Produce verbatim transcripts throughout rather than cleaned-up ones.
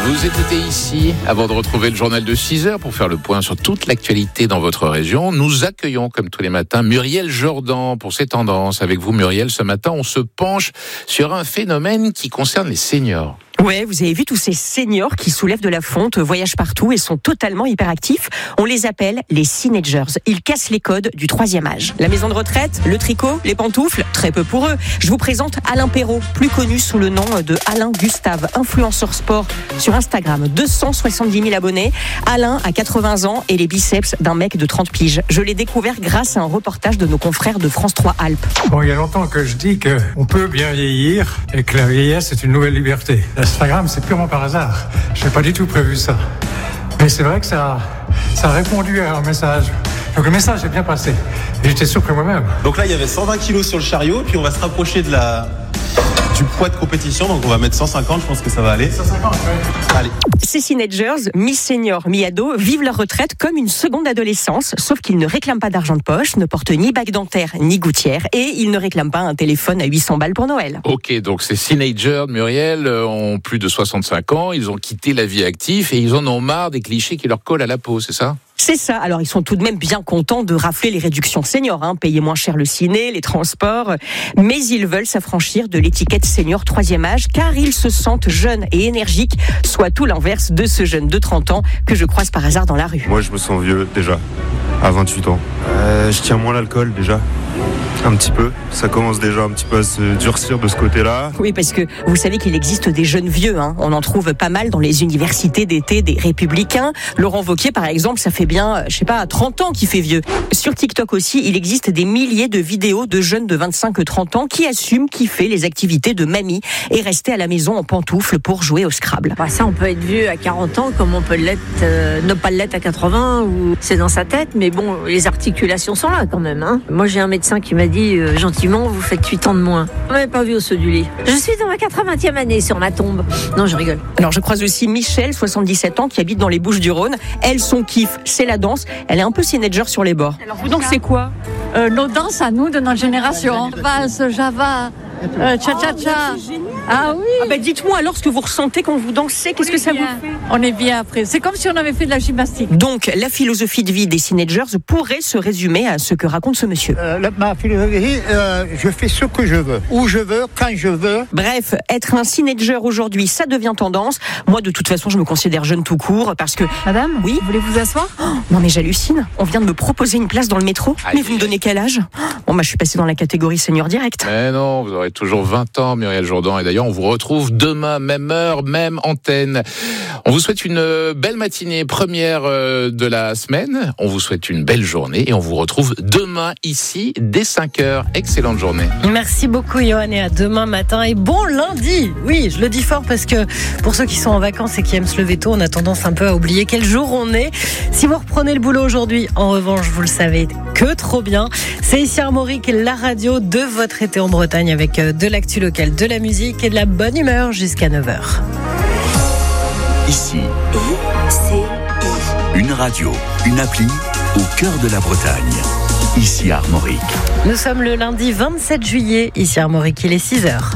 Vous écoutez ici, avant de retrouver le journal de six heures pour faire le point sur toute l'actualité dans votre région. Nous accueillons, comme tous les matins, Muriel Jourdan pour ses tendances. Avec vous, Muriel, ce matin, on se penche sur un phénomène qui concerne les seniors. Ouais, vous avez vu tous ces seniors qui soulèvent de la fonte, voyagent partout et sont totalement hyperactifs. On les appelle les teenagers. Ils cassent les codes du troisième âge. La maison de retraite, le tricot, les pantoufles, très peu pour eux. Je vous présente Alain Perrault, plus connu sous le nom de Alain Gustave, influenceur sport sur Instagram. deux cent soixante-dix mille abonnés. Alain a quatre-vingts ans et les biceps d'un mec de trente piges. Je l'ai découvert grâce à un reportage de nos confrères de France trois Alpes. Bon, il y a longtemps que je dis qu'on peut bien vieillir et que la vieillesse est une nouvelle liberté. Instagram, c'est purement par hasard. Je n'ai pas du tout prévu ça. Mais c'est vrai que ça, ça a répondu à un message. Donc le message est bien passé. Et j'étais surpris moi-même. Donc là, il y avait cent vingt kilos sur le chariot, puis on va se rapprocher de la... du poids de compétition, donc on va mettre cent cinquante, je pense que ça va aller. cent cinquante, oui. Allez. Ces teenagers, mi-seniors, mi-ados, vivent leur retraite comme une seconde adolescence, sauf qu'ils ne réclament pas d'argent de poche, ne portent ni bague dentaire, ni gouttière, et ils ne réclament pas un téléphone à huit cents balles pour Noël. Ok, donc ces teenagers, Muriel, ont plus de soixante-cinq ans, ils ont quitté la vie active et ils en ont marre des clichés qui leur collent à la peau, c'est ça ? C'est ça. Alors, ils sont tout de même bien contents de rafler les réductions seniors, hein, payer moins cher le ciné, les transports. Mais ils veulent s'affranchir de l'étiquette senior troisième âge, car ils se sentent jeunes et énergiques, soit tout l'inverse de ce jeune de trente ans que je croise par hasard dans la rue. Moi, je me sens vieux, déjà, à vingt-huit ans. Euh, je tiens moins l'alcool, déjà. Un petit peu, ça commence déjà un petit peu à se durcir de ce côté-là. Oui, parce que vous savez qu'il existe des jeunes vieux, hein. On en trouve pas mal dans les universités d'été des Républicains. Laurent Wauquiez, par exemple, ça fait bien, je sais pas, trente ans qu'il fait vieux. Sur TikTok aussi, il existe des milliers de vidéos de jeunes de vingt-cinq à trente ans qui assument kiffer les activités de mamie et rester à la maison en pantoufles pour jouer au Scrabble. Bah ça, on peut être vieux à quarante ans comme on peut l'être, euh, ne pas l'être à quatre-vingts, ou c'est dans sa tête, mais bon, les articulations sont là quand même, hein. Moi, j'ai un médecin qui m'a dit euh, gentiment, vous faites huit ans de moins. On m'avait pas vu au saut du lit. Je suis dans ma quatre-vingtième année sur ma tombe. Non, je rigole. Alors, je croise aussi Michel, soixante-dix-sept ans, qui habite dans les Bouches-du-Rhône. Elle, son kiff, c'est la danse. Elle est un peu teenager sur les bords. Alors, vous dansez quoi ? euh, Nos danses à nous, de notre génération. Valse, Java, euh, cha-cha-cha. Ah oui. Ah bah dites-moi alors ce que vous ressentez quand vous dansez. Qu'est-ce que ça bien. vous fait ? On est bien après. C'est comme si on avait fait de la gymnastique. Donc, la philosophie de vie des teenagers pourrait se résumer à ce que raconte ce monsieur. Euh, la, ma philosophie, euh, je fais ce que je veux, où je veux, quand je veux. Bref, être un teenager aujourd'hui, ça devient tendance. Moi, de toute façon, je me considère jeune tout court parce que... Madame, oui, vous voulez vous asseoir ? oh, non mais j'hallucine. On vient de me proposer une place dans le métro. Aïe. Mais vous me donnez quel âge ? Bon, bah, je suis passée dans la catégorie senior direct. Mais non, vous aurez toujours vingt ans, Muriel Jourdan. Et d'ailleurs, on vous retrouve demain, même heure, même antenne. On vous souhaite une belle matinée, première de la semaine. On vous souhaite une belle journée et on vous retrouve demain ici dès cinq heures. Excellente journée. Merci beaucoup, Johan, et à demain matin. Et bon lundi. Oui, je le dis fort parce que pour ceux qui sont en vacances et qui aiment se lever tôt, on a tendance un peu à oublier quel jour on est. Si vous reprenez le boulot aujourd'hui, en revanche, vous le savez que trop bien. C'est ici Armorique, la radio de votre été en Bretagne, avec de l'actu locale, de la musique et de la bonne humeur jusqu'à neuf heures. Ici, une radio, une appli au cœur de la Bretagne. Ici Armorique. Nous sommes le lundi vingt-sept juillet, ici Armorique, il est six heures.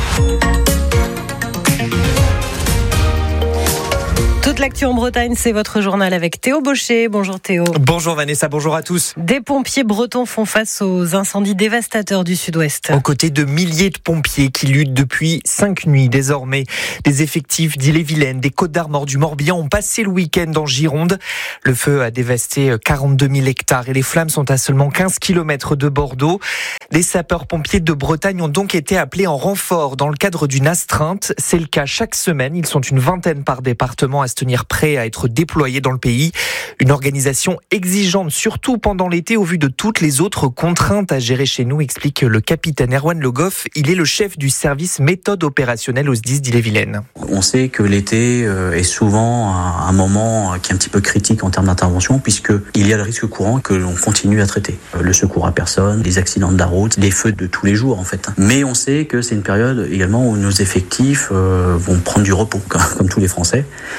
Toute l'actu en Bretagne, c'est votre journal avec Théo Baucher. Bonjour Théo. Bonjour Vanessa, bonjour à tous. Des pompiers bretons font face aux incendies dévastateurs du sud-ouest. Aux côtés de milliers de pompiers qui luttent depuis cinq nuits désormais. Des effectifs d'Ille-et-Vilaine, des Côtes-d'Armor, du Morbihan ont passé le week-end en Gironde. Le feu a dévasté quarante-deux mille hectares et les flammes sont à seulement quinze kilomètres de Bordeaux. Les sapeurs-pompiers de Bretagne ont donc été appelés en renfort dans le cadre d'une astreinte. C'est le cas chaque semaine. Ils sont une vingtaine par département à se tenir prêts à être déployés dans le pays. Une organisation exigeante, surtout pendant l'été, au vu de toutes les autres contraintes à gérer chez nous, explique le capitaine Erwan Le Goff. Il est le chef du service méthode opérationnelle au S D I S d'Ille-et-Vilaine. On sait que l'été est souvent un moment qui est un petit peu critique en termes d'intervention, puisqu'il y a le risque courant que l'on continue à traiter. Le secours à personne, les accidents de la route, les feux de tous les jours en fait. Mais on sait que c'est une période également où nos effectifs vont prendre du repos, comme tous les Français. On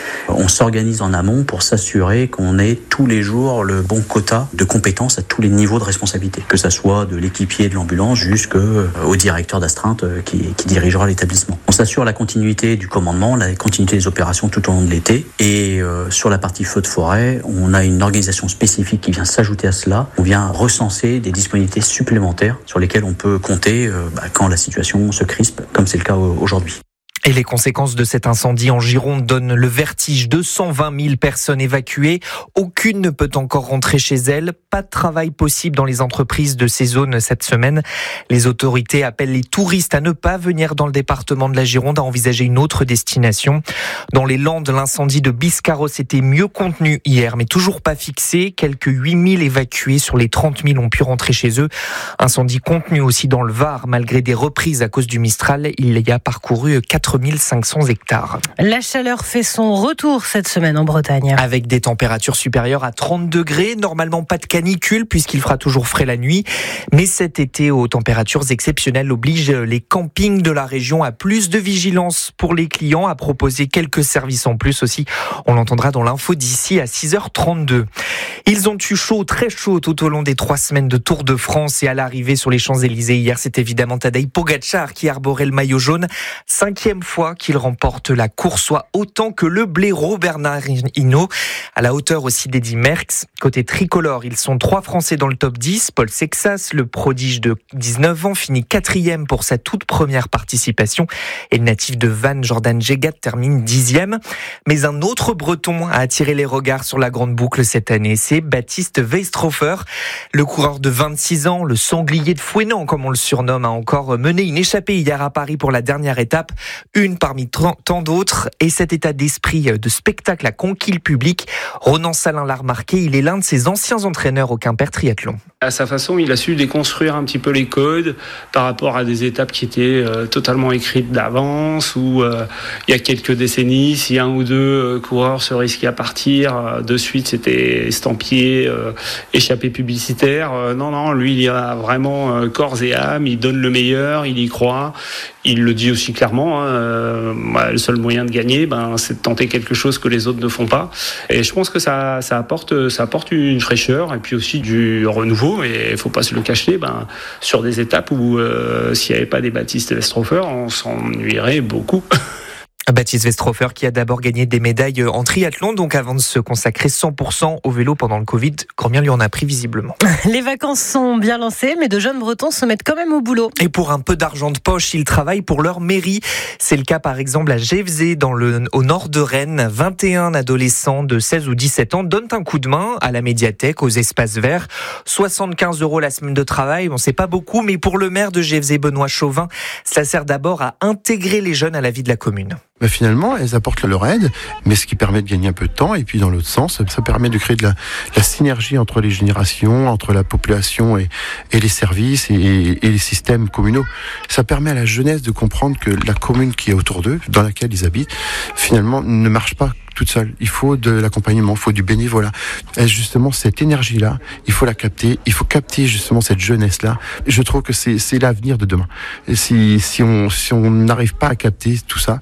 On s'organise en amont pour s'assurer qu'on ait tous les jours le bon quota de compétences à tous les niveaux de responsabilité, que ça soit de l'équipier de l'ambulance jusqu'au directeur d'astreinte qui, qui dirigera l'établissement. On s'assure la continuité du commandement, la continuité des opérations tout au long de l'été. Et euh, sur la partie feu de forêt, on a une organisation spécifique qui vient s'ajouter à cela. On vient recenser des disponibilités supplémentaires sur lesquelles on peut compter euh, bah, quand la situation se crispe, comme c'est le cas aujourd'hui. Et les conséquences de cet incendie en Gironde donnent le vertige. deux cent vingt mille personnes évacuées. Aucune ne peut encore rentrer chez elle. Pas de travail possible dans les entreprises de ces zones cette semaine. Les autorités appellent les touristes à ne pas venir dans le département de la Gironde, à envisager une autre destination. Dans les Landes, l'incendie de Biscarrosse était mieux contenu hier, mais toujours pas fixé. Quelques huit mille évacués sur les trente mille ont pu rentrer chez eux. Incendie contenu aussi dans le Var, malgré des reprises à cause du Mistral. Il y a parcouru quatre mille cinq cents hectares. La chaleur fait son retour cette semaine en Bretagne. Avec des températures supérieures à trente degrés, normalement pas de canicule puisqu'il fera toujours frais la nuit. Mais cet été, aux températures exceptionnelles, oblige les campings de la région à plus de vigilance pour les clients, à proposer quelques services en plus aussi. On l'entendra dans l'info d'ici à six heures trente-deux. Ils ont eu chaud, très chaud tout au long des trois semaines de Tour de France et à l'arrivée sur les Champs-Élysées hier, c'est évidemment Tadej Pogačar qui arborait le maillot jaune. Cinquième fois qu'il remporte la course, soit autant que le blaireau Bernard Hinault, à la hauteur aussi d'Eddy Merckx. Côté tricolore, ils sont trois Français dans le top dix. Paul Sexas, le prodige de dix-neuf ans, finit quatrième pour sa toute première participation. Et le natif de Vannes, Jordan Jegat, termine dixième. Mais un autre Breton a attiré les regards sur la grande boucle cette année. C'est Baptiste Weistrofer. Le coureur de vingt-six ans, le sanglier de Fouesnant, comme on le surnomme, a encore mené une échappée hier à Paris pour la dernière étape. Une parmi tant d'autres, et cet état d'esprit de spectacle a conquis le public. Ronan Salin l'a remarqué, il est l'un de ses anciens entraîneurs au Quimper Triathlon. À sa façon, il a su déconstruire un petit peu les codes par rapport à des étapes qui étaient euh, totalement écrites d'avance, où euh, il y a quelques décennies, si un ou deux euh, coureurs se risquaient à partir, euh, de suite c'était estampillé, euh, échappée publicitaire. Euh, non, non, lui il y a vraiment euh, corps et âme, il donne le meilleur, il y croit. Il le dit aussi clairement, hein, euh, bah, le seul moyen de gagner, ben, c'est de tenter quelque chose que les autres ne font pas. Et je pense que ça, ça, apporte, ça apporte une fraîcheur et puis aussi du renouveau. Et il ne faut pas se le cacher, ben, sur des étapes où euh, s'il n'y avait pas des Baptiste Weistrofer, on s'ennuierait beaucoup. Baptiste Weistrofer qui a d'abord gagné des médailles en triathlon, donc avant de se consacrer cent pour cent au vélo pendant le Covid, grand bien lui en a pris visiblement. Les vacances sont bien lancées, mais de jeunes Bretons se mettent quand même au boulot. Et pour un peu d'argent de poche, ils travaillent pour leur mairie. C'est le cas par exemple à Gévesé, dans le, au nord de Rennes. vingt et un adolescents de seize ou dix-sept ans donnent un coup de main à la médiathèque, aux espaces verts. soixante-quinze euros la semaine de travail, bon c'est pas beaucoup, mais pour le maire de Gévesé, Benoît Chauvin, ça sert d'abord à intégrer les jeunes à la vie de la commune. Bah finalement, elles apportent leur aide, mais ce qui permet de gagner un peu de temps. Et puis dans l'autre sens, ça permet de créer de la, la synergie entre les générations, entre la population et, et les services et, et les systèmes communaux. Ça permet à la jeunesse de comprendre que la commune qui est autour d'eux, dans laquelle ils habitent, finalement ne marche pas toute seule. Il faut de l'accompagnement, il faut du bénévolat. Et justement, cette énergie-là, il faut la capter. Il faut capter justement cette jeunesse-là. Je trouve que c'est, c'est l'avenir de demain. Et si, si on, si on n'arrive pas à capter tout ça,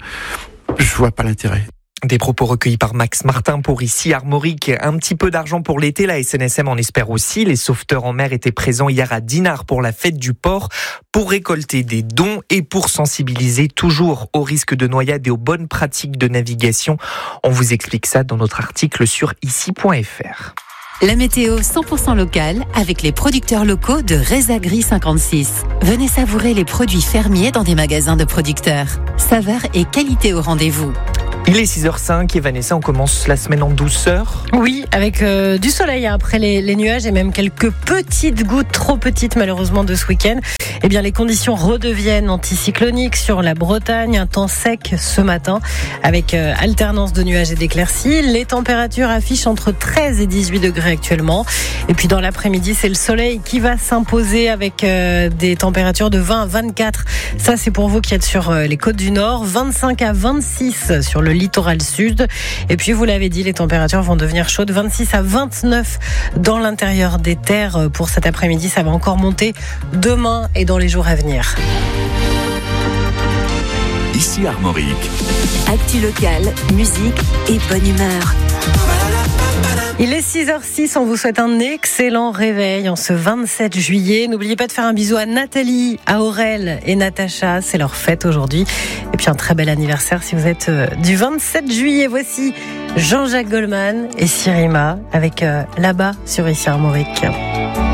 je vois pas l'intérêt. Des propos recueillis par Max Martin pour ici Armorique. Un petit peu d'argent pour l'été, la S N S M en espère aussi. Les sauveteurs en mer étaient présents hier à Dinard pour la fête du port, pour récolter des dons et pour sensibiliser toujours au risque de noyade et aux bonnes pratiques de navigation. On vous explique ça dans notre article sur ici point f r. La météo cent pour cent locale avec les producteurs locaux de Rezagri cinquante-six. Venez savourer les produits fermiers dans des magasins de producteurs. Saveur et qualité au rendez-vous. Il est six heures cinq et Vanessa, on commence la semaine en douceur. Oui, avec euh, du soleil après les, les nuages et même quelques petites gouttes, trop petites malheureusement de ce week-end. Eh bien, les conditions redeviennent anticycloniques sur la Bretagne. Un temps sec ce matin avec euh, alternance de nuages et d'éclaircies. Les températures affichent entre treize et dix-huit degrés actuellement. Et puis dans l'après-midi, c'est le soleil qui va s'imposer avec euh, des températures de vingt à vingt-quatre. Ça, c'est pour vous qui êtes sur euh, les côtes du Nord. vingt-cinq à vingt-six sur le littoral sud. Et puis, vous l'avez dit, les températures vont devenir chaudes. vingt-six à vingt-neuf dans l'intérieur des terres pour cet après-midi. Ça va encore monter demain et dans les jours à venir. ici Armorique. Actu locale, musique et bonne humeur. Il est six heures six, on vous souhaite un excellent réveil en ce vingt-sept juillet. N'oubliez pas de faire un bisou à Nathalie, à Aurel et Natacha, c'est leur fête aujourd'hui. Et puis un très bel anniversaire si vous êtes du vingt-sept juillet. Voici Jean-Jacques Goldman et Sirima avec euh, Là-bas sur ici Armorique.